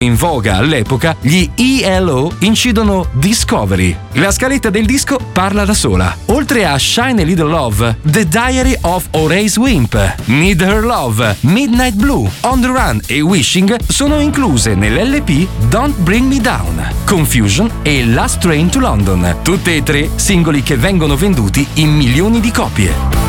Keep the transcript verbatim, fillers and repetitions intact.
in voga all'epoca, gli E L O incidono Discovery. La scaletta del disco parla da sola. Oltre a Shine a Little Love, The Diary of Horace Wimp, Need Her Love, Midnight Blue, On the Run e Wishing sono incluse nell'L P Don't Bring Me Down, Confusion e Last Train to London, tutte e tre singoli che vengono venduti in milioni di copie.